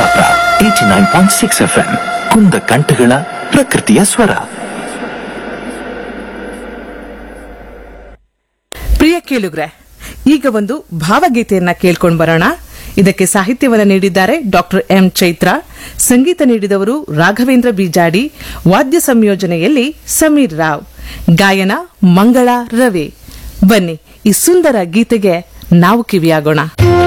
Kundapura 89.6 FM ಕುಂದ ಕಂಠಗಳ ಪ್ರಕೃತಿಯ ಸ್ವರ. ಪ್ರಿಯ ಕೇಳುಗ್ರೆ, ಈಗ ಒಂದು ಭಾವಗೀತೆಯನ್ನ ಕೇಳ್ಕೊಂಡು ಬರೋಣ. ಇದಕ್ಕೆ ಸಾಹಿತ್ಯವನ್ನು ನೀಡಿದ್ದಾರೆ ಡಾಕ್ಟರ್ ಎಂ ಚೈತ್ರ, ಸಂಗೀತ ನೀಡಿದವರು ರಾಘವೇಂದ್ರ ಬಿಜಾಡಿ, ವಾದ್ಯ ಸಂಯೋಜನೆಯಲ್ಲಿ ಸಮೀರ್ ರಾವ್, ಗಾಯನ ಮಂಗಳ ರವಿ. ಬನ್ನಿ ಈ ಸುಂದರ ಗೀತೆಗೆ ನಾವು ಕಿವಿಯಾಗೋಣ.